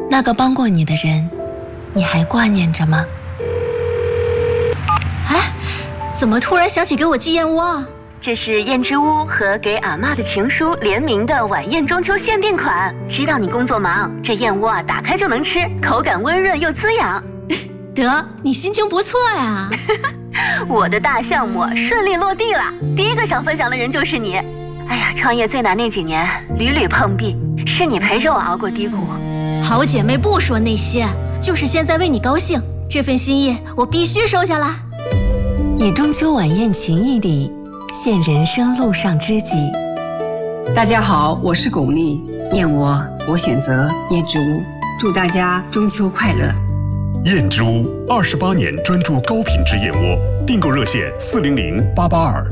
那个帮过你的人，你还挂念着吗？ 哎，怎么突然想起给我寄燕窝啊？ 这是燕之屋和给阿嬷的情书联名的晚宴中秋限定款。知道你工作忙，这燕窝打开就能吃，口感温润又滋养。 得，你心情不错呀。 我的大项目顺利落地了，第一个想分享的人就是你。哎呀，创业最难那几年屡屡碰壁，是你陪着我熬过低谷。 好姐妹不说那些，就是现在为你高兴，这份心意我必须收下来。 以中秋晚宴情谊里现人生路上知己。 大家好，我是巩俐，燕窝我选择燕之屋，祝大家中秋快乐。 燕之屋28年专注高品质燕窝，订购热线400-882。